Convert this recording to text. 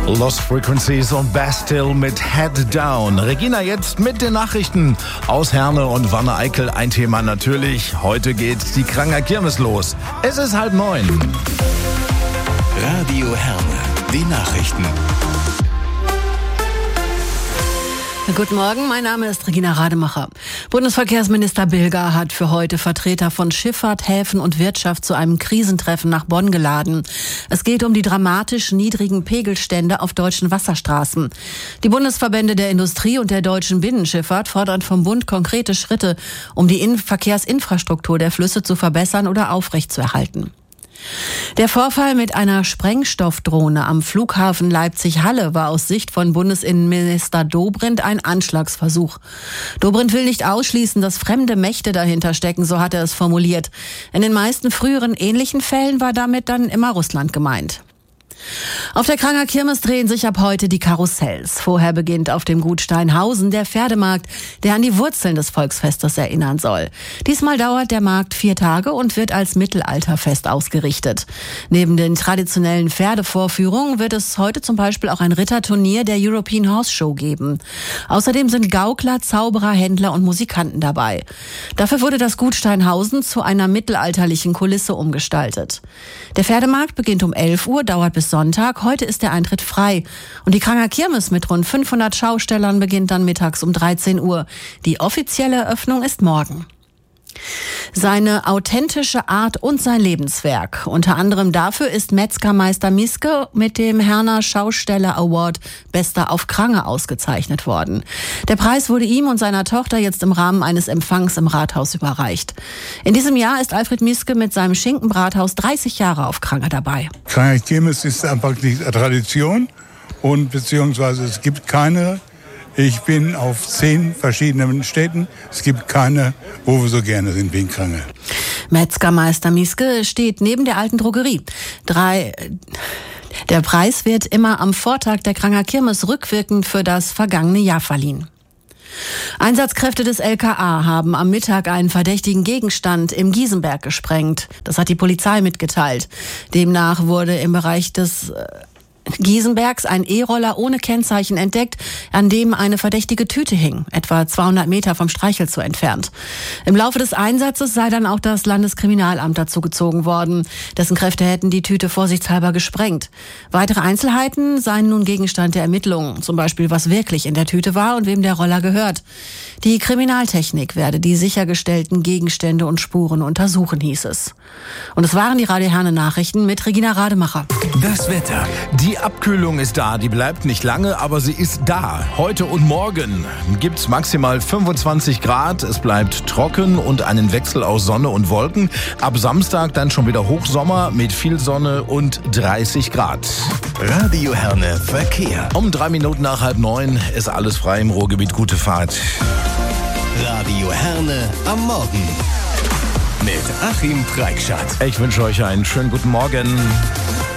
Lost Frequencies und Bastille mit Head Down. Regina jetzt mit den Nachrichten aus Herne und Wanne-Eickel. Ein Thema natürlich. Heute geht die Kranger Kirmes los. Es ist 8:30. Radio Herne, die Nachrichten. Guten Morgen, mein Name ist Regina Rademacher. Bundesverkehrsminister Bilger hat für heute Vertreter von Schifffahrt, Häfen und Wirtschaft zu einem Krisentreffen nach Bonn geladen. Es geht um die dramatisch niedrigen Pegelstände auf deutschen Wasserstraßen. Die Bundesverbände der Industrie und der deutschen Binnenschifffahrt fordern vom Bund konkrete Schritte, um die Verkehrsinfrastruktur der Flüsse zu verbessern oder aufrechtzuerhalten. Der Vorfall mit einer Sprengstoffdrohne am Flughafen Leipzig-Halle war aus Sicht von Bundesinnenminister Dobrindt ein Anschlagsversuch. Dobrindt will nicht ausschließen, dass fremde Mächte dahinter stecken, so hat er es formuliert. In den meisten früheren ähnlichen Fällen war damit dann immer Russland gemeint. Auf der Kranger Kirmes drehen sich ab heute die Karussells. Vorher beginnt auf dem Gut Steinhausen der Pferdemarkt, der an die Wurzeln des Volksfestes erinnern soll. Diesmal dauert der Markt 4 Tage und wird als Mittelalterfest ausgerichtet. Neben den traditionellen Pferdevorführungen wird es heute zum Beispiel auch ein Ritterturnier der European Horse Show geben. Außerdem sind Gaukler, Zauberer, Händler und Musikanten dabei. Dafür wurde das Gut Steinhausen zu einer mittelalterlichen Kulisse umgestaltet. Der Pferdemarkt beginnt um 11 Uhr, dauert bis Sonntag. Heute ist der Eintritt frei. Und die Kranger Kirmes mit rund 500 Schaustellern beginnt dann mittags um 13 Uhr. Die offizielle Eröffnung ist morgen. Seine authentische Art und sein Lebenswerk. Unter anderem dafür ist Metzgermeister Miske mit dem Herner Schausteller Award Bester auf Krange ausgezeichnet worden. Der Preis wurde ihm und seiner Tochter jetzt im Rahmen eines Empfangs im Rathaus überreicht. In diesem Jahr ist Alfred Miske mit seinem Schinkenbrathaus 30 Jahre auf Krange dabei. Kranger Kirmes ist einfach die Tradition und beziehungsweise es gibt keine. Ich bin auf 10 verschiedenen Städten. Es gibt keine, wo wir so gerne sind wie in Krange. Metzgermeister Miske steht neben der alten Drogerie. Der Preis wird immer am Vortag der Kranger Kirmes rückwirkend für das vergangene Jahr verliehen. Einsatzkräfte des LKA haben am Mittag einen verdächtigen Gegenstand im Giesenberg gesprengt. Das hat die Polizei mitgeteilt. Demnach wurde im Bereich des Giesenbergs ein E-Roller ohne Kennzeichen entdeckt, an dem eine verdächtige Tüte hing, etwa 200 Meter vom Streichelzoo entfernt. Im Laufe des Einsatzes sei dann auch das Landeskriminalamt dazu gezogen worden. Dessen Kräfte hätten die Tüte vorsichtshalber gesprengt. Weitere Einzelheiten seien nun Gegenstand der Ermittlungen, zum Beispiel was wirklich in der Tüte war und wem der Roller gehört. Die Kriminaltechnik werde die sichergestellten Gegenstände und Spuren untersuchen, hieß es. Und es waren die Radio Herne Nachrichten mit Regina Rademacher. Das Wetter. Die Abkühlung ist da, die bleibt nicht lange, aber sie ist da. Heute und morgen gibt's maximal 25 Grad, es bleibt trocken und einen Wechsel aus Sonne und Wolken. Ab Samstag dann schon wieder Hochsommer mit viel Sonne und 30 Grad. Radio Herne Verkehr. Um 3 Minuten nach 8:30 ist alles frei im Ruhrgebiet. Gute Fahrt. Radio Herne am Morgen. Mit Achim Preikschat. Ich wünsche euch einen schönen guten Morgen.